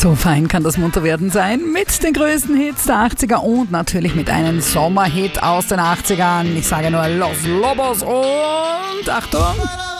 So fein kann das Munterwerden sein, mit den größten Hits der 80er und natürlich mit einem Sommerhit aus den 80ern. Ich sage nur Los Lobos und Achtung!